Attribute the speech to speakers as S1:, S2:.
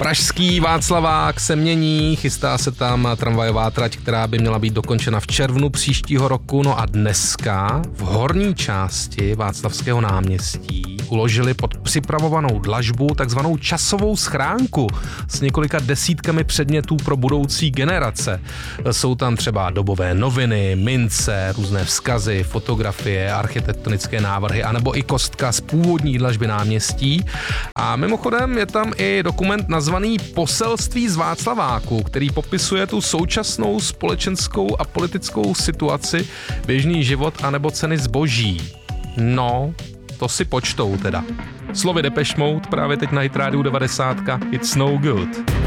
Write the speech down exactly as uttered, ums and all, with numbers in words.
S1: Pražský Václavák se mění, chystá se tam tramvajová trať, která by měla být dokončena v červnu příštího roku. No a dneska v horní části Václavského náměstí uložili pod připravovanou dlažbu takzvanou časovou schránku s několika desítkami předmětů pro budoucí generace. Jsou tam třeba dobové noviny, mince, různé vzkazy, fotografie, architektonické návrhy anebo i kostka z původní dlažby náměstí. A mimochodem je tam i dokument nazvaný Poselství z Václaváku, který popisuje tu současnou společenskou a politickou situaci, běžný život anebo ceny zboží. No, to si počtou teda. Slovy Depeche Mode právě teď na Hit Radio devadesát. It's no good.